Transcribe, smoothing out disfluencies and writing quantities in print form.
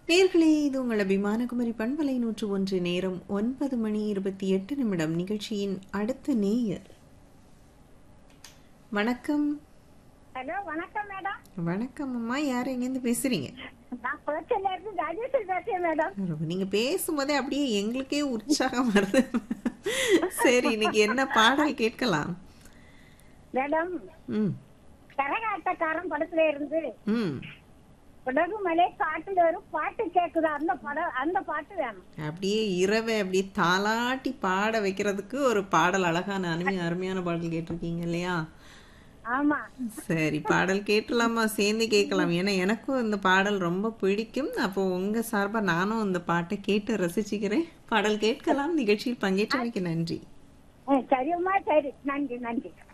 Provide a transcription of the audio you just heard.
நேர்களே, இது உங்கள் அபிமான குமரி பண்பலை 101 நேரம் 9:28 நிகழ்ச்சியின் அடுத்த நேயர். வணக்கம். ஹலோ, வணக்கம் மேடம். வணக்கம் அம்மா, யார் எங்கேருந்து பேசுறீங்க? நான் குளச்சல்ல இருந்து ராஜேஸ்வரி பேசுறேன் மேடம். நீங்க பேசும்போதே அப்படியே எங்களுக்கே உற்சாகம் வருது. சரி, இன்னைக்கு என்ன பாடல் கேட்கலாம்? மேடம், ம் கரகாட்டக்காரன் படத்துல இருந்து ம் குடகு மலை காட்டுல ஒரு பாட்டு கேக்குது, அந்த பாட்டு வேணும். அப்படியே இரவை அப்படியே தாலாட்டி பாட வைக்கிறதுக்கு ஒரு பாடல், அழகான அருமையான பாடல் கேட்டிருக்கீங்க இல்லையா? ஆமா. சரி, பாடல் கேட்டலாமா? சேர்ந்து கேட்கலாம். ஏன்னா எனக்கும் இந்த பாடல் ரொம்ப பிடிக்கும். அப்போ உங்க சார்பா நானும் இந்த பாட்டை கேட்டு ரசிச்சுக்கிறேன். பாடல் கேட்கலாம். நிகழ்ச்சியில் பங்கேற்றமைக்கு நன்றி. சரியம்மா, சரி, நன்றி நன்றி.